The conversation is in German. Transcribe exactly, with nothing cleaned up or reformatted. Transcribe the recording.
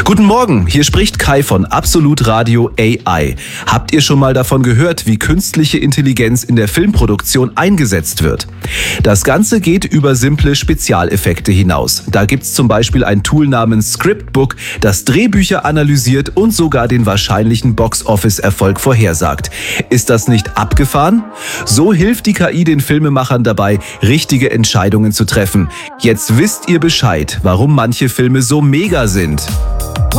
Guten Morgen, hier spricht Kai von Absolut Radio A I. Habt ihr schon mal davon gehört, wie künstliche Intelligenz in der Filmproduktion eingesetzt wird? Das Ganze geht über simple Spezialeffekte hinaus. Da gibt's zum Beispiel ein Tool namens Scriptbook, das Drehbücher analysiert und sogar den wahrscheinlichen Box-Office-Erfolg vorhersagt. Ist das nicht abgefahren? So hilft die K I den Filmemachern dabei, richtige Entscheidungen zu treffen. Jetzt wisst ihr Bescheid, warum manche Filme so mega sind.